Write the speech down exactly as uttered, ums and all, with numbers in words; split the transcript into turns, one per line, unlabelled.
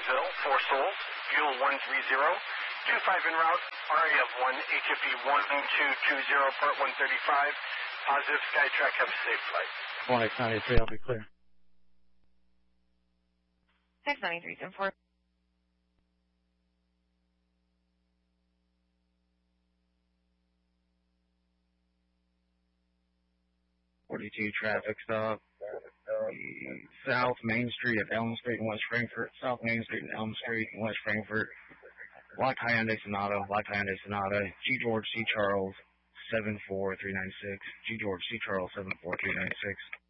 Gainesville, four souls, Buell one three zero, two five en route, R A F one, H F E one two two zero, part one thirty-five, positive Skytrack, have a safe flight.
one eight ninety-three, I'll be clear.
six ninety-three, ten four.
forty-two traffic stop. South Main Street at Elm Street in West Frankfort. South Main Street and Elm Street in West Frankfort. Black Hyundai Sonata. Black Hyundai Sonata. G George C Charles seven four three nine six. G George C Charles seven four three nine six.